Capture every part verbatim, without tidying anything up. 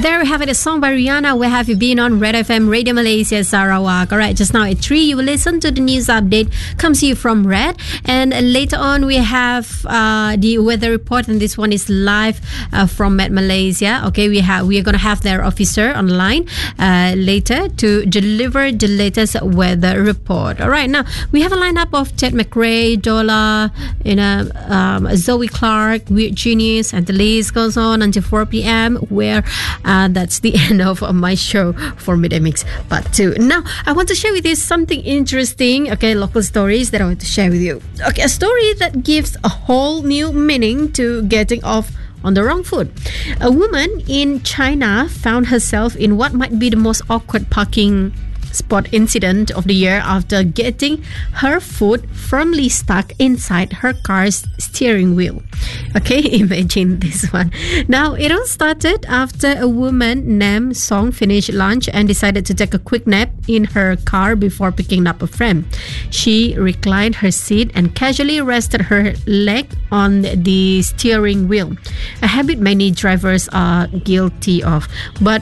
There we have it, a song by Rihanna, Where Have You Been, on Red F M, Radio Malaysia, Sarawak. Alright, just now at three, you will listen to the news update, comes to you from Red. And later on, we have uh, the weather report, and this one is live uh, from Met Malaysia. Okay, we have we are going to have their officer online uh, later to deliver the latest weather report. Alright, now we have a lineup of Ted McRae, Dola, you know, um, Zoe Clark, Weird Genius, and the list goes on until four p.m. where Uh, that's the end of uh, my show for Midday Mix Part two. Now, I want to share with you something interesting, okay, local stories that I want to share with you. Okay, a story that gives a whole new meaning to getting off on the wrong foot. A woman in China found herself in what might be the most awkward parking spot incident of the year after getting her foot firmly stuck inside her car's steering wheel. Okay, imagine this one. Now, it all started after a woman named Song finished lunch and decided to take a quick nap in her car before picking up a friend. She reclined her seat and casually rested her leg on the steering wheel, a habit many drivers are guilty of. But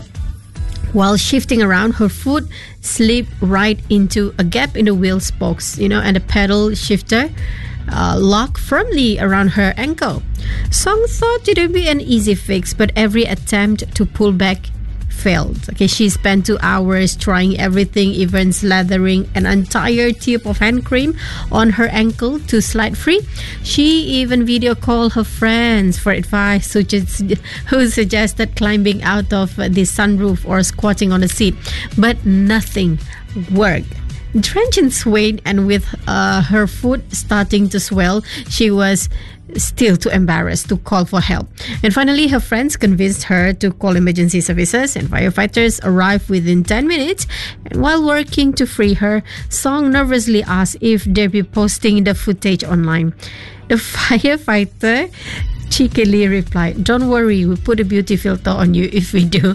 while shifting around, her foot slipped right into a gap in the wheel spokes, you know, and the pedal shifter uh, locked firmly around her ankle. Song thought it would be an easy fix, but every attempt to pull back failed. Okay, she spent two hours trying everything, even slathering an entire tube of hand cream on her ankle to slide free. She even video called her friends for advice, who, just, who suggested climbing out of the sunroof or squatting on the seat, but nothing worked. Drenched in sweat and with uh, her foot starting to swell, she was still too embarrassed to call for help. And finally, her friends convinced her to call emergency services, and firefighters arrived within ten minutes. And while working to free her, Song nervously asked if they'd be posting the footage online. The firefighter cheekily replied, "Don't worry, we'll put a beauty filter on you if we do."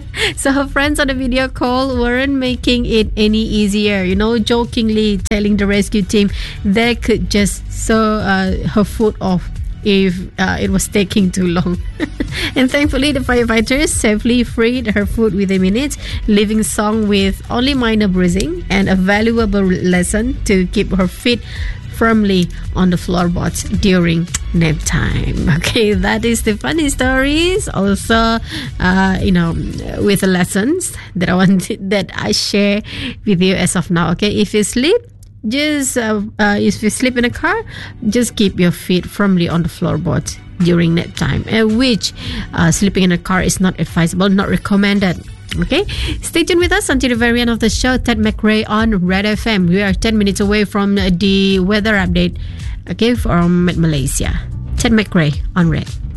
So her friends on the video call weren't making it any easier, you know, jokingly telling the rescue team they could just sew uh, her foot off if uh, it was taking too long. And thankfully, the firefighters safely freed her foot within minutes, leaving Song with only minor bruising and a valuable lesson to keep her feet firmly on the floorboards during nap time. Okay, that is the funny stories. Also, uh, you know, with the lessons that I want that I share with you as of now. Okay, if you sleep, just uh, uh, if you sleep in a car, just keep your feet firmly on the floorboards during nap time. Uh, which uh, sleeping in a car is not advisable, not recommended. Okay, stay tuned with us until the very end of the show. Ted McRae on Red F M. We are ten minutes away from the weather update, okay, from Malaysia. Ted McRae on Red.